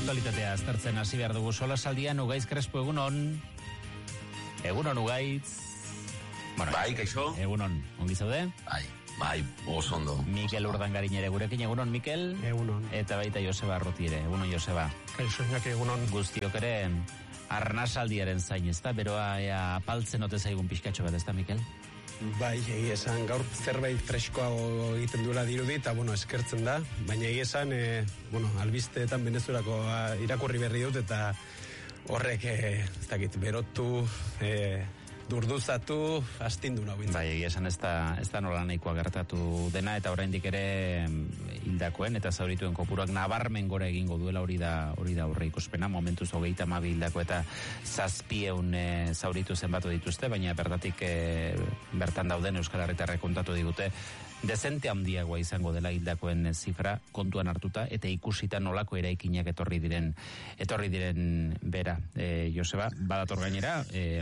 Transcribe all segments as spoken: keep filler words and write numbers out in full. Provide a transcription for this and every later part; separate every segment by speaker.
Speaker 1: Aktualitatea aztertzen hasi behar dugu solasaldian. Ugaiz Krespo, egunon. Egunon, Ugaiz. Bueno,
Speaker 2: bai, kaixo.
Speaker 1: Egunon, ongi zaude?
Speaker 2: Bai, bai, oso ondo.
Speaker 1: Mikel Urdangarin ere gurekin, egunon, Mikel.
Speaker 3: Egunon.
Speaker 1: Eta baita Joseba Arruti ere, egunon, Joseba.
Speaker 3: Kaixo, Iñaki, egunon.
Speaker 1: Guztiok ere arnasaldiaren zain, ezta? Beroa ea apaltzen ote zaigun pixkatxo bat, ezta, Mikel?
Speaker 3: Bai, egi esan, gaur zerbait freskoago egiten duela dirudi, eta, bueno, eskertzen da, baina egi esan, e, bueno, albisteetan Venezuelako irakurri berri dut, eta horrek, e, ez dakit, berotu, e, durduzatu, astindu nahu bintzen.
Speaker 1: Bai, egia esan ez da, ez da nola nahikoa gertatu dena, eta oraindik ere hildakoen eta zaurituen kopuruak nabarmen gora egingo duela, hori da hori da aurre ikuspena. Momentuz hogeita hamabi hildako eta zazpieun e, zauritu zenbatu dituzte, baina bertatik e, bertan dauden Euskal Herritarrek kontatu digute dezente handiagoa izango dela hildakoen zifra kontuan hartuta, eta ikusita nolako eraikinak etorri diren etorri diren bera. E, Joseba, badator gainera, e,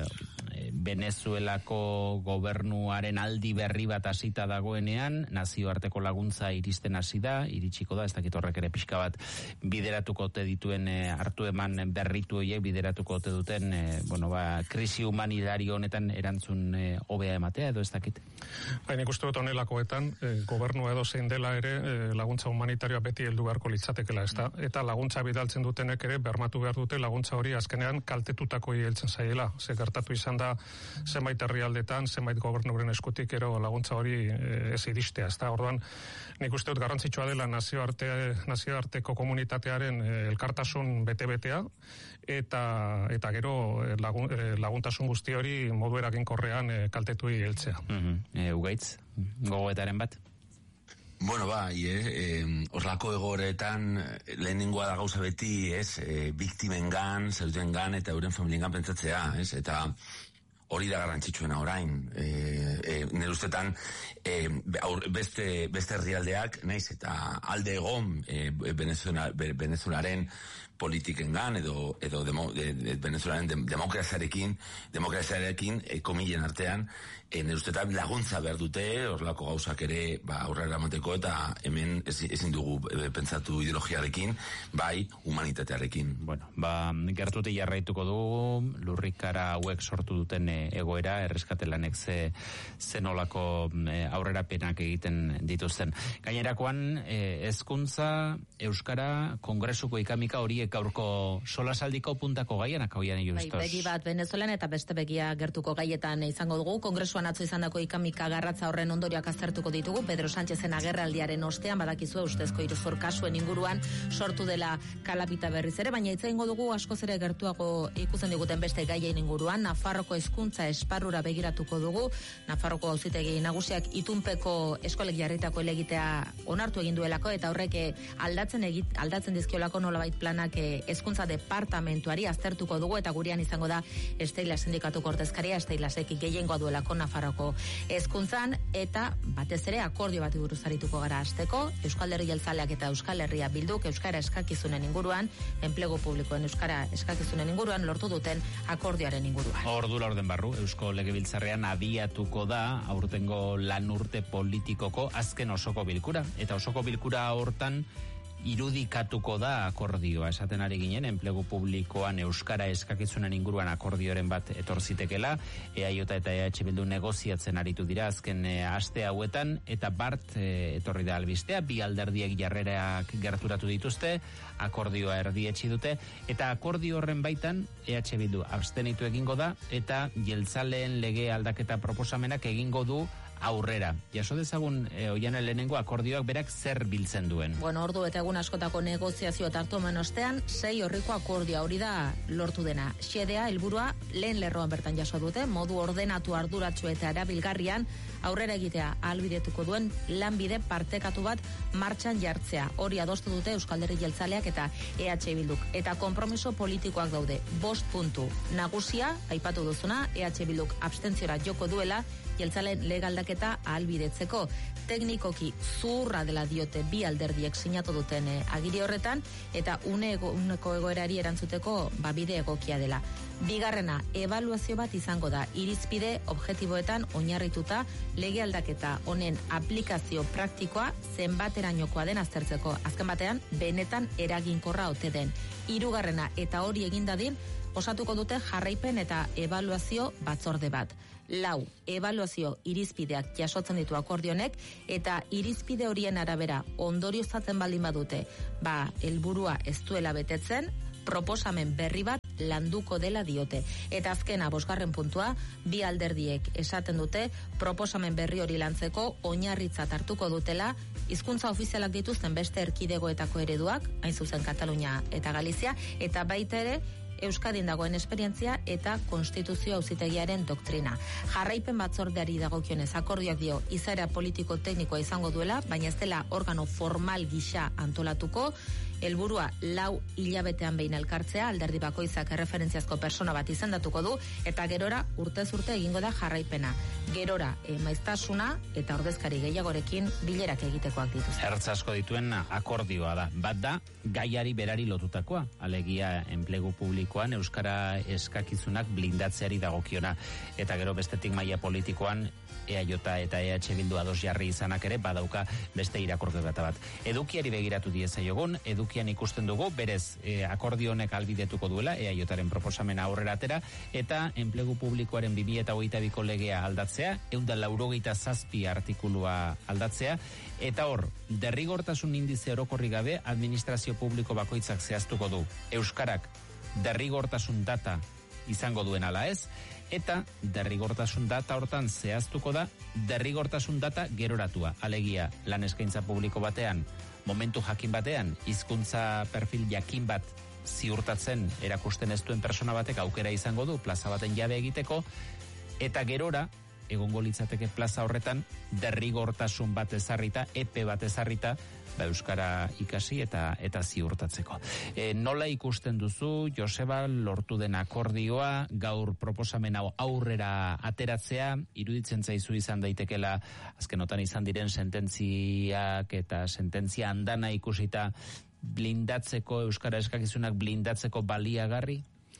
Speaker 1: Venezuelako gobernuaren aldi berri bat hasita dagoenean, nazioarteko laguntza iristen hasi da, iritsiko da, ez dakit horrek ere pixka bat bideratuko ote dituen e, hartu eman berritu horiek bideratuko ote duten, e, bueno, ba, krisi humanitario honetan erantzun e, hobea ematea, edo ez dakit?
Speaker 4: Baina ikustu dut honelakoetan, e, gobernu edo zein dela ere e, laguntza humanitarioa beti heldu beharko litzatekela, ez da? Eta laguntza bidaltzen dutenek ere bermatu behar dute laguntza hori azkenean kaltetutako heltzen zaiela. Ze gertatu izan da zenbait herrialdetan, zenbait gobernuren eskutik ero laguntza hori e, ez iristea, ez da? Orduan, nik uste dut garrantzitsua dela nazioarte, nazioarteko komunitatearen e, elkartasun bete-betea, eta, eta gero e, lagun, e, laguntasun guzti hori modu eraginkorrean e, kaltetu heltzea.
Speaker 1: Mm-hmm. E, Ugaitz, gogoetaren bat?
Speaker 2: Bueno, bai, eh, eh, oslako egoretan lehenengoa da gauza beti, ez, eh, biktimengan, zeudengan eta euren familiengan pentsatzea, ez, eta hori da garrantzitsuena orain. E, e, nire ustetan e, beste, beste herrialdeak, naiz, eta alde egon e, Venezuela, Venezuelaren politikengan edo edo demo, de, de Venezuelaren de, demokraziarekin, demokraziarekin e, komilen artean, e, nire ustetan laguntza behar dute, horrelako gauzak ere ba, aurrera emateko, eta hemen ezin dugu e, pentsatu ideologiarekin, bai humanitatearekin.
Speaker 1: Bueno, ba, gertuti jarraituko dugu, lurrikara hauek sortu duten egoera, erreskate lanek ze, zenolako e, aurrerapenak egiten dituzten. Gainerakoan, e, hezkuntza, euskara, kongresuko ikamika horiek gaurko solasaldiko puntako gaianak hauian egin
Speaker 5: bai, begi bat Venezuelan eta beste begia gertuko gaietan izango dugu. Kongresuan atzo izandako ikamika garratza horren ondorioak aztertuko ditugu. Pedro Sánchezen agerraldiaren ostean, badakizue ustezko iruzur kasuen inguruan sortu dela kalapita berriz ere, baina hitz egingo dugu askoz ere gertuago ikusten diguten beste gaien inguruan. Nafarroko hezkuntza esparrura begiratuko dugu. Nafarroko auzitegi nagusiak itunpeko eskolek jarritako elegitea onartu egin duelako, eta horrek aldatzen egit, aldatzen dizkiolako nolabait planak hezkuntza departamentuari aztertuko dugu, eta gurean izango da Esteila sindikatuko ordezkaria, Esteilasek gehiengoa duelako Nafarroko hezkuntzan, eta batez ere akordio bati buruz arituko gara hasteko. Euskal Herria Jeltzaleak eta Euskal Herria Bilduk euskara eskakizunen inguruan, enplegu publikoen euskara eskakizunen inguruan lortu duten akordioaren inguruan.
Speaker 1: Ordura orden barru, Eusko Legebiltzarrean abiatuko da aurtengo lan urte politikoko azken osoko bilkura, eta osoko bilkura hortan irudikatuko da akordioa. Esaten ari ginen, enplegu publikoan euskara eskakizunen inguruan akordioren bat etor zitekela, E A J eta E H Bildu negoziatzen aritu dira azken e, aste hauetan, eta bart e, etorri da albistea, bi alderdiek jarrerak gerturatu dituzte, akordioa erdietsi dute, eta akordio horren baitan E H Bildu abstenitu egingo da, eta jeltzaleen lege aldaketa proposamenak egingo du aurrera. Jaso dezagun e, oian lehenengo akordioak berak zer biltzen duen.
Speaker 5: Bueno, ordu eta egun askotako negoziazio tartu hemen ostean, sei horriko akordioa hori da lortu dena. Xedea, helburua lehen lerroan bertan jaso dute, modu ordenatu arduratsu eta erabilgarrian aurrera egitea ahalbidetuko duen lanbide partekatu bat martxan jartzea. Hori adostu dute Euskal Herria Jeltzaleak eta E H Bilduk. Eta konpromiso politikoak daude. Bost puntu. Nagusia, aipatu duzuna, E H Bilduk abstentziora joko duela, jeltzaleen legaldaketa aldaketa ahalbidetzeko. Teknikoki zuhurra dela diote bi alderdiek sinatu duten eh, agiri horretan, eta une uneko egoerari erantzuteko babide egokia dela. Bigarrena, ebaluazio bat izango da, irizpide objektiboetan oinarrituta lege aldaketa honen aplikazio praktikoa zenbaterainokoa den aztertzeko. Azken batean, benetan eraginkorra ote den. Hirugarrena, eta hori egin dadin, osatuko dute jarraipen eta ebaluazio batzorde bat. Lau, ebaluazio irizpideak jasotzen ditu akordionek, eta irizpide horien arabera ondorioztatzen baldin badute, ba, helburua ez duela betetzen, proposamen berri bat landuko dela diote. Eta azkena, bosgarren puntua, bi alderdiek esaten dute proposamen berri hori lantzeko oinarritzat hartuko dutela hizkuntza ofizialak dituzten beste erkidegoetako ereduak, hain zuzen Katalunia eta Galizia, eta baita ere Euskadin dagoen esperientzia eta konstituzio auzitegiaren doktrina. Jarraipen batzordeari dagokionez akordioak dio izaera politiko teknikoa izango duela, baina ez dela organo formal gisa antolatuko. Helburua lau hilabetean behin elkartzea, alderdi bakoitzak erreferentziazko persona bat izendatuko du, eta gerora urtez urte egingo da jarraipena. Gerora emaiztasuna eta ordezkari gehiagorekin bilerak egitekoak dituzte.
Speaker 1: Ertz asko dituen akordioa da. Bat da, gaiari berari lotutakoa, alegia enplegu publikoan euskara eskakizunak blindatzeari dagokiona. Eta gero bestetik maila politikoan E A J eta E H Bildu ados jarri izanak ere badauka beste irakurketa bat. Edukiari begiratu diezaiogun, edukian ikusten dugu, berez e, akordio honek albidatuko duela E A Jaren proposamena aurrera atera, eta enplegu publikoaren bi mila hogeita biko legea aldatzea, ehun eta laurogeita zazpi artikulua aldatzea, eta hor, derrigortasun indize orokorri gabe administrazio publiko bakoitzak zehaztuko du. Euskarak derrigortasun data izango duen ala ez, eta derrigortasun data hortan zehaztuko da derrigortasun data geroratua. Alegia, lan eskaintza publiko batean, momentu jakin batean, hizkuntza perfil jakin bat ziurtatzen erakusten ez duen persona batek aukera izango du plaza baten jabe egiteko, eta gerora egongo litzateke plaza horretan derrigortasun bat ezarrita, epe bat ezarrita, ba, euskara ikasi eta eta ziurtatzeko. E, nola ikusten duzu, Joseba, lortu den akordioa, gaur proposamen hau aurrera ateratzea, iruditzen zaizu izan daitekela azkenotan izan diren sententziak eta sententzia andana ikusita blindatzeko, euskara eskakizunak blindatzeko baliagarri?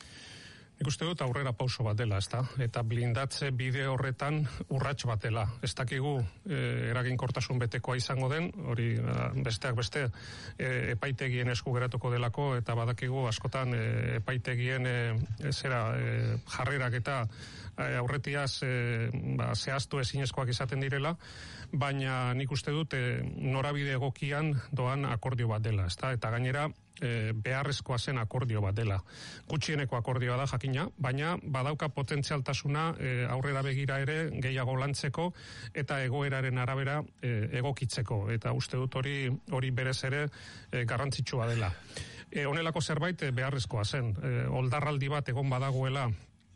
Speaker 4: Nik uste dut aurrera pauso bat dela, ezta? Eta blindatze bide horretan urrats bat dela. Ez dakigu e, eraginkortasun betekoa izango den, hori besteak beste e, epaitegien esku geratuko delako, eta badakigu askotan e, epaitegien e, zera e, jarrerak eta e, aurretiaz e, ba, zehaztu ezinezkoak izaten direla, baina nik uste dut e, norabide egokian doan akordio bat dela, ezta? Eta gainera E, beharrezkoa zen akordio bat dela. Gutxieneko akordioa da jakina, baina badauka potentzialtasuna e, aurrera begira ere gehiago lantzeko eta egoeraren arabera e, egokitzeko. Eta uste dut hori hori berez ere e, garrantzitsua dela. E, honelako zerbait e, beharrezkoa zen. E, oldarraldi bat egon badagoela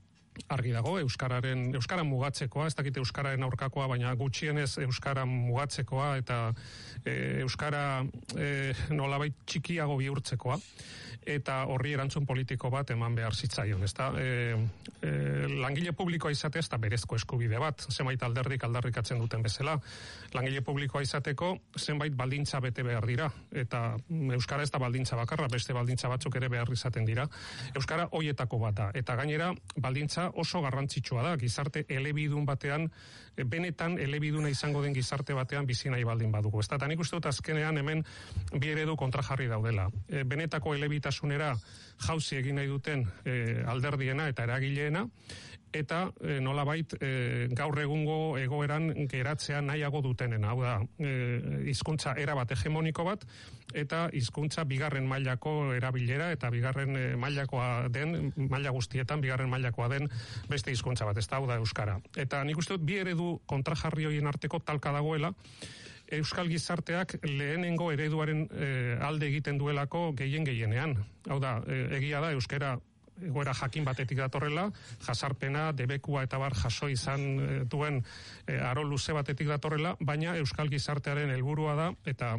Speaker 4: argi dago, euskararen euskara mugatzekoa, ez dakite euskararen aurkakoa, baina gutxienez euskara mugatzekoa eta e, euskara e, nolabait txikiago bihurtzekoa, eta horri erantzun politiko bat eman behar zitzaion, ezta? E, e, langile publikoa izatea ez da berezko eskubide bat, zenbait alderdik aldarrikatzen duten bezala. Langile publikoa izateko zenbait baldintza bete behar dira, eta euskara ez da baldintza bakarra, beste baldintza batzuk ere behar izaten dira. Euskara hoietako bat da, eta gainera baldintza oso garrantzitsua da, gizarte elebidun batean, benetan elebiduna izango den gizarte batean bizi nahi baldin badugu. Ezta, eta nik uste dut azkenean hemen bi eredu kontrajarri daudela. E, benetako elebitasunera jauzi egin nahi duten e, alderdiena eta eragileena, eta e, nolabait e, gaur egungo egoeran geratzea nahiago dutenena. Hau da, e, hizkuntza erabat hegemoniko bat, eta hizkuntza bigarren mailako erabilera, eta bigarren e, mailakoa den, maila guztietan bigarren mailakoa den beste hizkuntza bat, ez da, hau da euskara. Eta nik uste dut bi eredu kontrajarri horien arteko talka dagoela, euskal gizarteak lehenengo ereduaren e, alde egiten duelako gehien gehienean. Hau da, e, egia da euskara egoera jakin batetik datorrela, jasarpena, debekua eta bar jaso izan e, duen e, aro luze batetik datorrela, baina euskal gizartearen helburua da, eta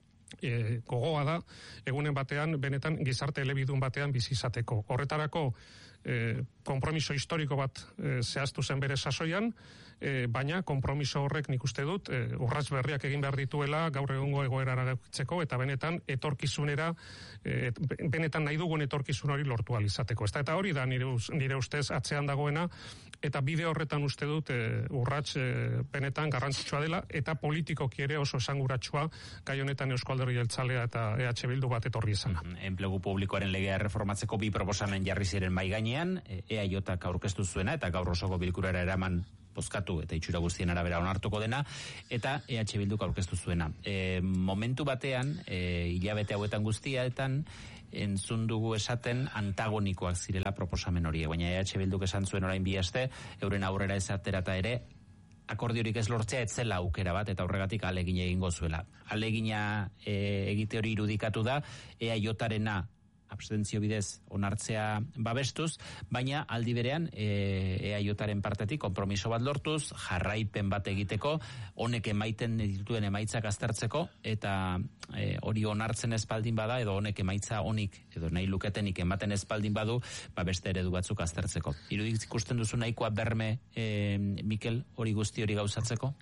Speaker 4: e, gogoa da, egunen batean, benetan gizarte elebidun batean bizi izateko. Horretarako, e, kompromiso historiko bat e, zehaztu zen bere sasoian, e, baina kompromiso horrek nik uste dut e, urrats berriak egin behar dituela gaur egungo egoerara egokitzeko eta benetan etorkizunera, e, benetan nahi dugun etorkizun hori lortu ahal izateko. Ez da, eta hori da nire, nire ustez atzean dagoena, eta bide horretan uste dut e, urrats e, benetan garrantzitsua dela, eta politikoki ere oso esanguratsua gai honetan Eusko Alderdi Jeltzalea eta E H Bildu bat etorri izana.
Speaker 1: Enplegu publikoaren legea reformatzeko bi proposamen jarri ziren mai gainean, E A Jk aurkeztu zuena eta gaur osoko bilkurara eraman bozkatu eta itxura guztien arabera onartuko dena, eta E H Bilduk aurkeztu zuena. E, momentu batean, e, hilabete hauetan guztietan, entzun dugu esaten antagonikoak zirela proposamen horiek, baina E H Bilduk esan zuen orain bi aste, euren aurrera ez aterata ere, akordiorik ez lortzea etzela aukera bat, eta horregatik alegin egingo zuela. Alegina e, egite hori irudikatu da, E A Jarena abstentzio bidez onartzea babestuz, baina aldi berean E A Jaren partetik konpromiso bat lortuz, jarraipen bat egiteko, honek emaiten dituen emaitzak aztertzeko, eta e, hori onartzen espaldin bada, edo honek emaitza honik, edo nahi luketenik ematen espaldin badu, ba beste eredu batzuk aztertzeko. Irudik ikusten duzu nahikoa berme, e, Mikel, hori guzti hori gauzatzeko?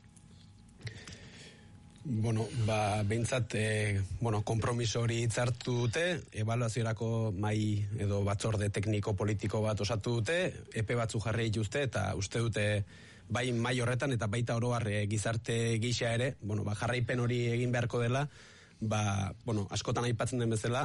Speaker 3: Bueno, ba, behintzat, e, bueno, kompromiso hori hitzartu dute, ebaluaziorako mai edo batzorde tekniko politiko bat osatu dute, epe batzu jarri dituzte, eta uste dute bai mai horretan, eta baita oro har gizarte gisa ere, bueno, ba, jarraipen hori egin beharko dela, ba, bueno, askotan aipatzen den bezala,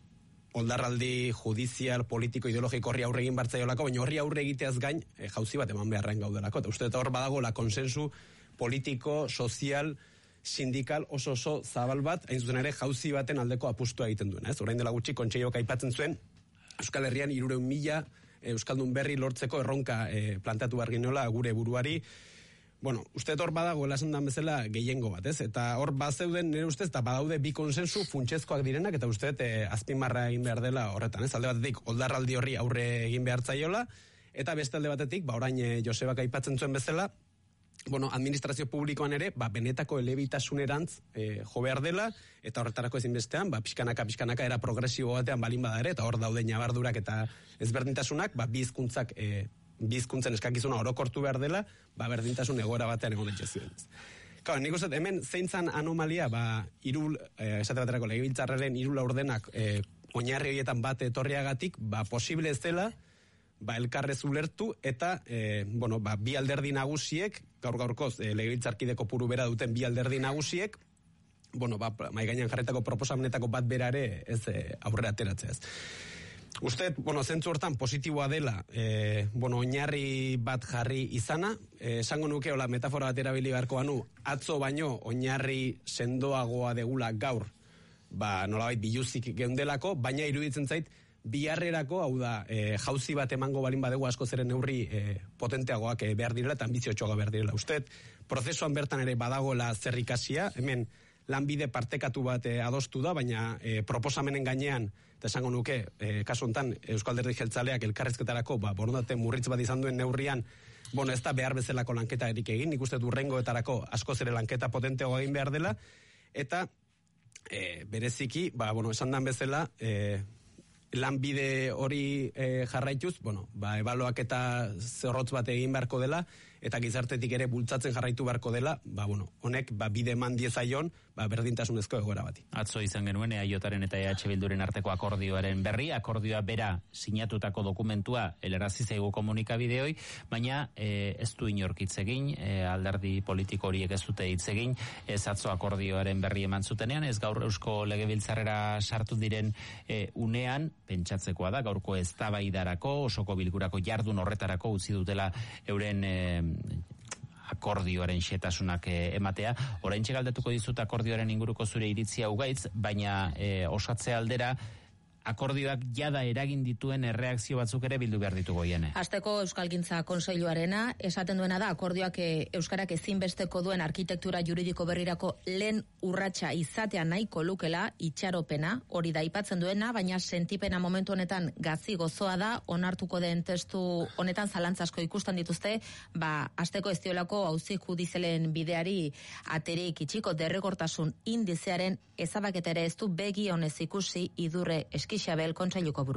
Speaker 3: oldarraldi judizial, politiko, ideologiko horri aurre egin bartzaiolako, baina horri aurre egiteaz gain, e, jauzi bat eman beharren gaudelako, eta uste dut hor badago la konsensu politiko, sozial, sindikal oso oso zabal bat, hain zuzen ere jauzi baten aldeko apustua egiten duen. Ez? Orain dela gutxi kontseiloak aipatzen zuen, Euskal Herrian hirurehun mila euskaldun berri lortzeko erronka e, planteatu behar ginola gure buruari. Bueno, uste hor badago elasen dan bezala gehiengo bat, ez? Eta hor bazeuden nire ustez, eta badaude bi konsensu funtsezkoak direnak, eta uste e, azpimarra egin behar dela horretan, ez? Alde batetik, oldarraldi horri aurre egin behar zaiola, eta beste alde batetik, ba orain e, Josebak aipatzen zuen bezala, bueno, administrazio publikoan ere, ba, benetako elebitasunerantz e, jo behar dela, eta horretarako ezinbestean, ba, pixkanaka, pixkanaka era progresibo batean balin bada ere, eta hor daude nabardurak eta ezberdintasunak, ba, bi hizkuntzak, e, bi hizkuntzen eskakizuna orokortu behar dela, ba, berdintasun egoera batean egon etxezuen. Claro, nik uste, hemen zeintzan anomalia, ba, irul, e, esate baterako legebiltzarraren irula ordenak e, oinarri horietan bat etorriagatik, ba, posible ez dela, ba, elkarrez ulertu, eta, e, bueno, ba, bi alderdi nagusiek, gaur gaurkoz, e, legebiltzarkide kopuru bera duten bi alderdi nagusiek, bueno, ba, mai gainean jarretako proposamenetako bat berare ez e, aurrera ateratzea ez. Uste, bueno, zentzu hortan positiboa dela, e, bueno, oinarri bat jarri izana, e, esango nuke, hola, metafora bat erabili beharko banu, atzo baino oinarri sendoagoa degula gaur, ba, nolabait biluzik geundelako, baina iruditzen zait, biharrerako, hau da, e, jauzi bat emango balin badegu asko zeren neurri e, potenteagoak e, behar direla eta ambiziotxoa behar direla. Uste, prozesuan bertan ere badagoela zerrikasia, hemen lanbide partekatu bat e, adostu da, baina e, proposamenen gainean, eta esango nuke, e, kasu honetan, Eusko Alderdi Jeltzaleak elkarrezketarako, ba, borondate murritz bat izan duen neurrian, bueno, ez da behar bezalako lanketa erik egin, nik uste durrengoetarako asko zere lanketa potenteagoa egin behar dela, eta e, bereziki, ba, bueno, esan dan bezala, e, lanbide hori e, jarraituz, bueno, ba, ebaloak eta zorrotz bat egin beharko dela, eta gizartetik ere bultzatzen jarraitu beharko dela, ba, bueno, honek, ba, bide eman diezaion, ba, berdintasunezko egoera bati.
Speaker 1: Atzo izan genuen E A Jaren eta E H Bilduren arteko akordioaren berri, akordioa bera sinatutako dokumentua helarazi zaigu komunikabideoi, baina e, ez du inork hitz egin, e, alderdi politiko horiek ez dute hitz egin, ez atzo akordioaren berri eman zutenean, ez gaur Eusko Legebiltzarrera sartu diren e, unean, pentsatzekoa da, gaurko eztabaidarako, osoko bilkurako jardun horretarako utzi dutela euren e, akordioaren xetasunak e, ematea. Oraintxe galdetuko dizut akordioaren inguruko zure iritzia ugaitz, baina e, osatze aldera akordioak jada eragin dituen erreakzio batzuk ere bildu behar ditugu hiene.
Speaker 5: Asteko Euskalgintza Kontseiluarena esaten duena da akordioak euskarak ezinbesteko duen arkitektura juridiko berrirako lehen urratsa izatea nahiko lukela itxaropena, hori da aipatzen duena, baina sentipena momentu honetan gazi gozoa da, onartuko den testu honetan zalantzasko ikusten dituzte, ba asteko ez diolako auzi judizialen bideari aterik itxiko derrigortasun indizearen ezabaketa ere ez du begi honez ikusi Idurre Eskixabel Kontseiluko buruak.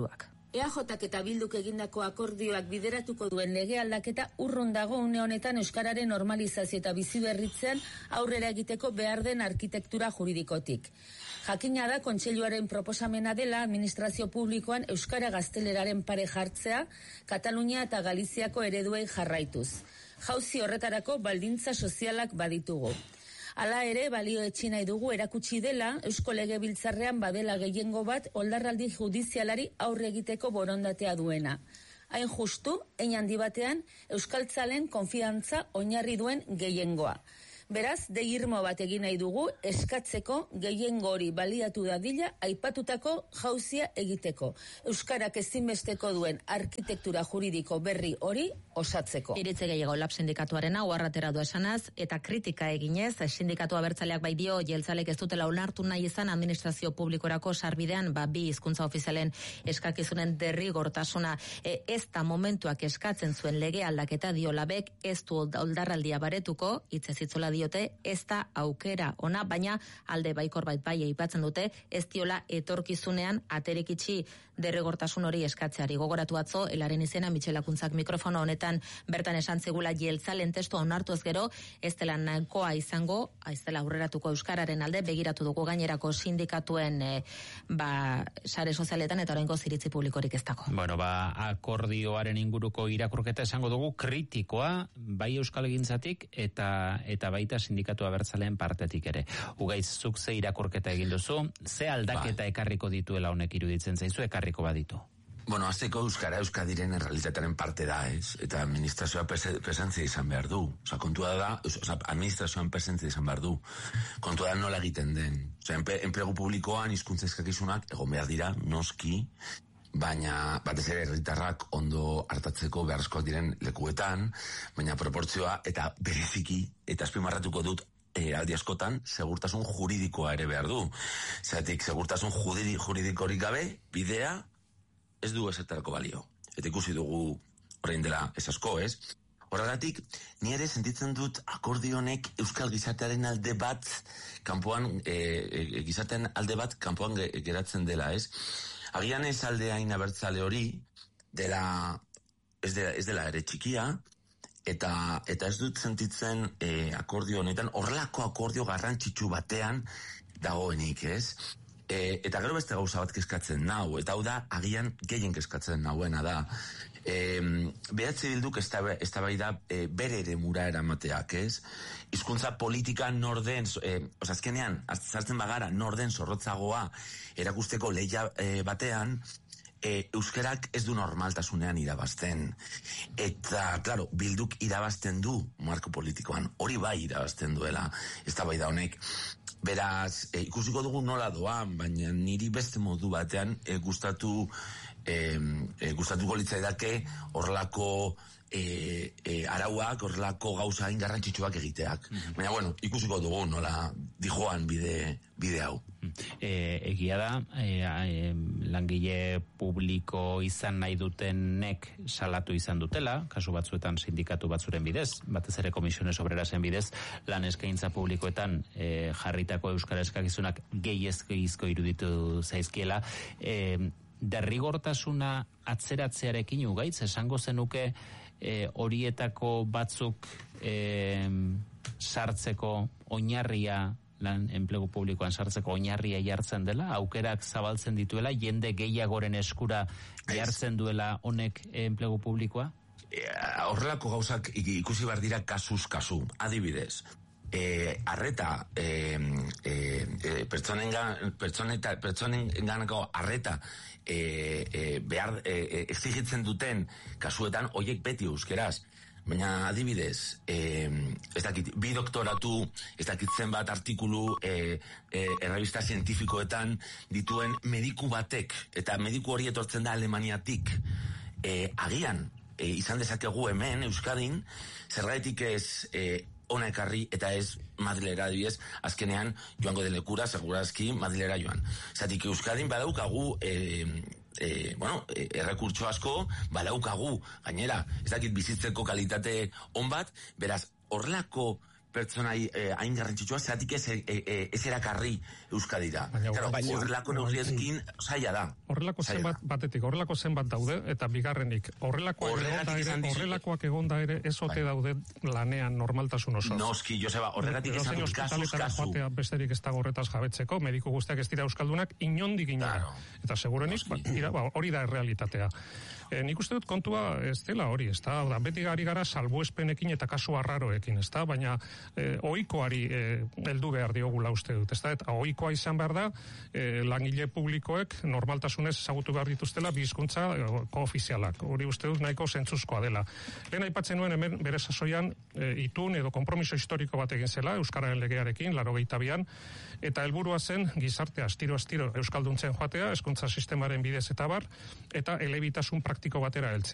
Speaker 6: E A Jk eta Bilduk egindako akordioak bideratuko duen lege aldaketa urrun dago une honetan euskararen normalizazio eta biziberritzean aurrera egiteko behar den arkitektura juridikotik. Jakina da kontseiluaren proposamena dela administrazio publikoan euskara gazteleraren pare jartzea, Katalunia eta Galiziako ereduei jarraituz. Jauzi horretarako baldintza sozialak baditugu. Hala ere, balio etxi nahi dugu erakutsi dela, Eusko Legebiltzarrean badela gehiengo bat oldarraldi judizialari aurre egiteko borondatea duena. Hain justu, hein handi batean, euskaltzalen konfiantza oinarri duen gehiengoa. Beraz, de irmo bat egin nahi dugu eskatzeko gehiengo hori baliatu dadila aipatutako jauzia egiteko. Euskarak ezinbesteko duen arkitektura juridiko berri hori osatzeko.
Speaker 5: Iritze gehiago lab sindikatuarena uarratera du esanaz eta kritika eginez, sindikatu abertzaleak bai dio jeltzalek ez dutela onartu nahi izan administrazio publikorako sarbidean ba bi hizkuntza ofizialen eskakizunen derrigortasuna e, ez da momentuak eskatzen zuen lege aldaketa dio labek ez du oldarraldia baretuko, hitzez hitzola diote, ez da aukera ona, baina alde baikor bait bai aipatzen dute, ez diola etorkizunean aterekitsi derrigortasun hori eskatzeari. Gogoratu atzo, elaren izena Mitxelakuntzak mikrofono honetan bertan esan zegula jeltzalen testua onartu ez gero, ez dela nahikoa izango, ez dela aurreratuko euskararen alde, begiratu dugu gainerako sindikatuen e, ba, sare sozialetan eta oraingo iritzi publikorik ez dago.
Speaker 1: Bueno, ba, akordioaren inguruko irakurketa esango dugu kritikoa, bai euskalgintzatik eta eta baita sindikatu abertzaleen partetik ere. Ugaiz, zuk ze irakurketa egin duzu, ze aldaketa ba. ekarriko dituela honek iruditzen zaizu, ekarriko baditu?
Speaker 2: Bueno, azteko euskara euskadiren errealitatearen parte da, ez? Eta administrazioa presentzia izan behar du. Osa, kontua da, osa, administrazioan presentzia izan behar du. Kontua da nola egiten den. Osa, enplegu publikoan hizkuntza eskakizunak egon behar dira, noski, baina batez ere herritarrak ondo hartatzeko beharrezkoak diren lekuetan, baina proportzioa eta bereziki, eta azpimarratuko dut, E, aldi askotan, segurtasun juridikoa ere behar du. Zeratik, segurtasun juridikorik gabe, bidea, ez du esertarako balio. Eta ikusi dugu orain dela ez asko, ez? Horregatik, ni ere sentitzen dut akordionek euskal gizartearen alde bat, kanpoan, e, e, gizartearen alde bat, kanpoan ge, geratzen dela, ez? Agian ez alde hain abertzale hori, dela, ez dela, ez dela ere txikia, Eta, eta ez dut sentitzen eh, akordio honetan, horrelako akordio garrantzitsu batean dagoenik, ez? E, eta gero beste gauza bat kezkatzen nau, eta hau da, agian gehien kezkatzen nauena da. E, Behatzi Bilduk ez da bai da e, bere ere mura eramateak, ez? Hizkuntza politika norden, e, osazkenean, zartzen bagara, norden zorrotzagoa erakusteko lehia e, batean, E, euskerak ez du normaltasunean irabazten. Eta, klaro, Bilduk irabazten du marko politikoan. Hori bai irabazten duela, ez da bai da honek. Beraz, e, ikusiko dugu nola doan, baina niri beste modu batean e, gustatu, e, e, gustatuko litzaidake horrelako e, e, arauak, horrelako gauza hain garrantzitsuak egiteak. Mm-hmm. Baina, bueno, ikusiko dugu nola dijoan bide, bide hau.
Speaker 1: E, egia da, e, e, langile publiko izan nahi dutenek salatu izan dutela, kasu batzuetan sindikatu batzuren bidez, batez ere komisiones obrerasen bidez, lan eskaintza publikoetan e, jarritako euskara eskakizunak gehiezko iruditu zaizkiela. E, derrigortasuna atzeratzearekin ugaitz, esango zenuke e, horietako batzuk e, sartzeko oinarria, lan enplegu publikoan sartzeko oinarria jartzen dela, aukerak zabaltzen dituela, jende gehiagoren eskura jartzen duela honek enplegu publikoa?
Speaker 2: E, horrelako gauzak ikusi behar dira kasuz kasu, adibidez. E, arreta e, e, e, pertsonen pertsonenganako arreta e, e, behar e, exigitzen duten kasuetan hoiek beti euskeraz. Baina adibidez, eh, ez dakit, bi doktoratu, ez dakit zenbat artikulu eh, eh, errabista zientifikoetan dituen mediku batek, eta mediku hori etortzen da Alemaniatik, eh, agian, eh, izan dezakegu hemen, Euskadin, zergatik ez eh, ona ekarri eta ez Madrilera adibidez, azkenean joango den lekura, segurazki Madrilera joan. Zatik Euskadin badaukagu eh, E, bueno, e, errekurtso asko badaukagu, gainera, ez dakit bizitzeko kalitate on bat, beraz, horrelako pertsonai eh, hain garrantzitsua, zeratik ez, eh, eh, ez erakarri Euskadira.
Speaker 4: Baina,
Speaker 2: Claro,
Speaker 3: baina-
Speaker 2: horrelako neurriezkin zaila da.
Speaker 4: Horrelako
Speaker 2: Zaila
Speaker 4: zenbat,
Speaker 2: da.
Speaker 4: batetik, horrelako zenbat daude, eta bigarrenik, horrelakoak
Speaker 2: Horregatik
Speaker 4: egonda ere,
Speaker 2: izan dizut-
Speaker 4: horrelakoak egonda ere, ez ote
Speaker 2: Bai.
Speaker 4: daude lanean normaltasun osoz.
Speaker 2: Noski, Joseba, horregatik esan
Speaker 4: Edozein
Speaker 2: dut, kasuz,
Speaker 4: ospitaletara
Speaker 2: kasu.
Speaker 4: joatea besterik ez dago horretaz jabetzeko, mediku guztiak ez dira euskaldunak inondik inora.
Speaker 2: Claro.
Speaker 4: Eta segurenik, ba, ira, ba, hori da errealitatea. E, nik uste dut kontua ez dela hori, ez da, da beti ari gara salbuespenekin eta kasu arraroekin, ez da, baina e, ohikoari e, heldu behar diogula uste dut, ez da, eta ohikoa izan behar da, e, langile publikoek normaltasunez ezagutu behar dituztela bi hizkuntza e, koofizialak, hori uste dut nahiko zentzuzkoa dela. Lehen aipatzen nuen hemen bere sasoian e, itun edo konpromiso historiko bat egin zela, Euskararen legearekin, laurogeita bian, eta helburua zen gizartea astiro astiro euskalduntzen joatea, hezkuntza sistemaren bidez eta bar, eta elebitasun praktiko batera heltzea.